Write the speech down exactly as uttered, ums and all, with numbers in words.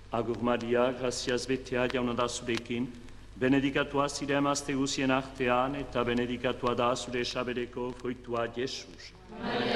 Agur Maria, graziaz betea jauna da zurekin, benedikatua zire emazte guzien artean, eta benedikatua da zure esabereko fruitua Jesus. Maria,